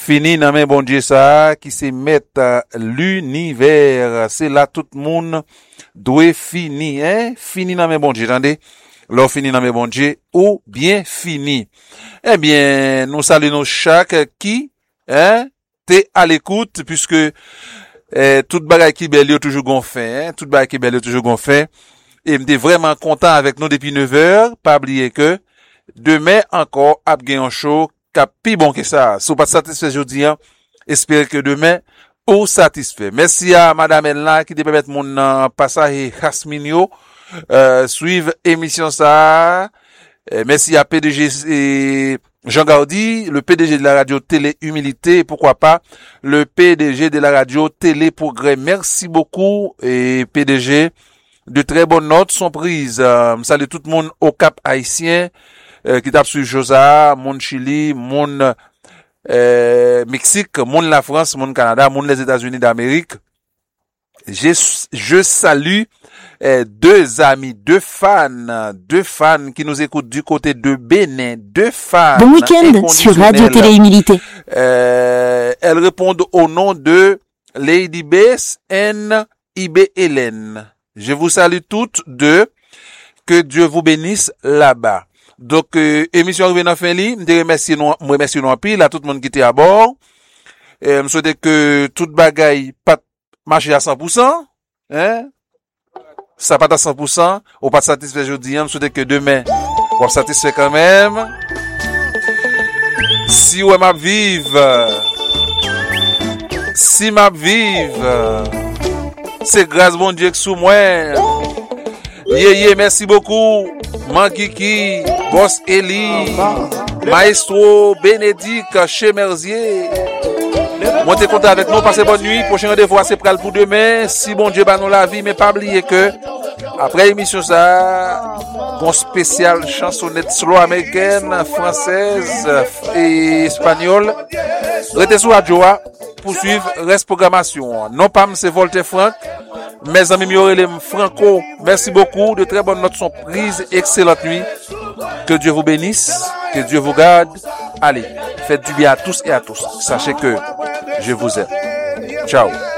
Fini nan men bon Dieu ça qui se mettre l'univers. C'est là tout le monde doit fini, hein? Fini nan men bon Dieu, attendez. L'or fini nan men bon Dieu ou bien fini. Eh bien, nous saluons chaque qui, hein, t'es à l'écoute puisque toute bagaille qui belle yo toujours gonfin, hein? Toute bagaille qui belle yo toujours gonfin. Et m'était vraiment content avec nous depuis 9h. Pas oublier que demain encore ap gen un show cap pi bon que ça. Si vous pas satisfait aujourd'hui, hein, espère que demain ou satisfait. Merci à madame Elna qui te permet mon passage Jasminio suivre émission ça. Merci à PDG et Jean Gaudi, le PDG de la radio Télé Humilité, pourquoi pas le PDG de la radio Télé Progrès. Merci beaucoup et PDG. De très bonnes notes sont prises. Salut tout le monde au Cap haïtien qui tape sur Josa, mon Chili, mon Mexique, mon la France, mon Canada, mon les États-Unis d'Amérique. Je salue deux amis, deux fans qui nous écoutent du côté de Bénin, deux fans. Bon week-end sur Radio Télé Humilité. Elles répondent au nom de Lady Bess and Ibe Hélène. Je vous salue toutes deux. Que Dieu vous bénisse là-bas. Donc, émission arrivée dans fin li. Je remercie nous en pile à tout le monde qui était à bord. Je souhaite que toute bagaille pas marcher à 100%. Hein? Ça pas à 100%. Ou pas satisfait aujourd'hui. Je souhaite que demain, on satisfait quand même. Si ou m'a vive. Si m'a vive. C'est grâce bon Dieu que sous moi. Merci beaucoup. Mankiki, Boss Eli, Maestro, Bénédicte, Chemerzier. Montez content avec nous, passez bonne nuit. Prochain rendez-vous, c'est pral pour demain. Si bon Dieu bat nous la vie, mais pas oublier que, après l'émission ça, bon spécial chansonnette slow américaine, française et espagnole. Restez sur la Joa. Pour suivre reste programmation. Non pas c'est Voltaire Franck, mes amis Miorelem Franco. Merci beaucoup, de très bonnes notes sont prises. Excellente nuit. Que Dieu vous bénisse, que Dieu vous garde. Allez, faites du bien à tous et à tous. Sachez que je vous aime. Ciao.